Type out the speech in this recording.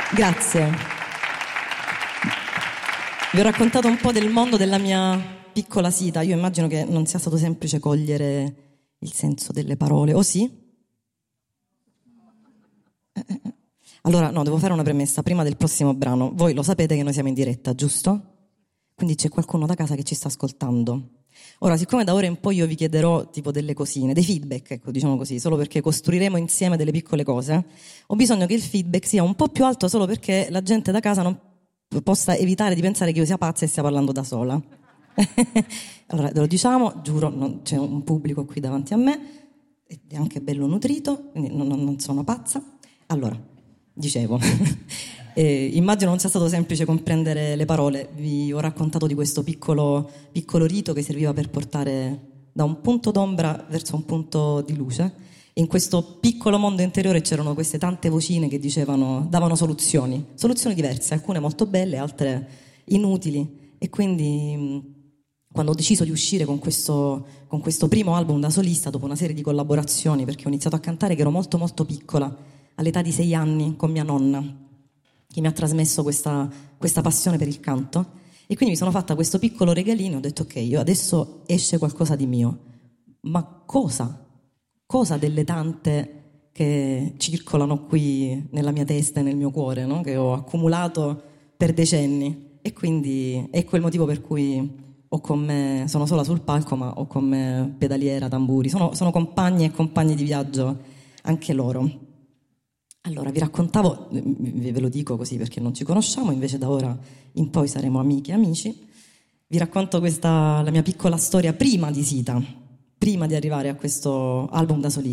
Grazie. Vi ho raccontato un po' del mondo della mia piccola Sita. Io immagino che non sia stato semplice cogliere il senso delle parole, o sì? Allora, no, devo fare una premessa prima del prossimo brano. Voi lo sapete che noi siamo in diretta, giusto? Quindi c'è qualcuno da casa che ci sta ascoltando. Ora, siccome da ora in poi io vi chiederò tipo delle cosine, dei feedback, ecco, diciamo così, solo perché costruiremo insieme delle piccole cose, ho bisogno che il feedback sia un po' più alto solo perché la gente da casa non possa evitare di pensare che io sia pazza e stia parlando da sola. Allora, ve lo diciamo, giuro, c'è un pubblico qui davanti a me, ed è anche bello nutrito, quindi non sono pazza. Allora, dicevo, immagino non sia stato semplice comprendere le parole. Vi ho raccontato di questo piccolo rito che serviva per portare da un punto d'ombra verso un punto di luce. E in questo piccolo mondo interiore c'erano queste tante vocine che davano soluzioni diverse, alcune molto belle, altre inutili. E quindi quando ho deciso di uscire con questo primo album da solista, dopo una serie di collaborazioni, perché ho iniziato a cantare che ero molto molto piccola, all'età di 6 anni, con mia nonna, che mi ha trasmesso questa passione per il canto, e quindi mi sono fatta questo piccolo regalino e ho detto ok, io adesso esce qualcosa di mio. Ma cosa? Cosa delle tante che circolano qui nella mia testa e nel mio cuore, no? Che ho accumulato per decenni. E quindi ecco il motivo per cui ho con me, sono sola sul palco, ma ho con me pedaliera, tamburi, sono compagni e compagni di viaggio anche loro. Allora, vi raccontavo, ve lo dico così perché non ci conosciamo, invece da ora in poi saremo amiche e amici. Vi racconto la mia piccola storia prima di Sita, prima di arrivare a questo album da solista.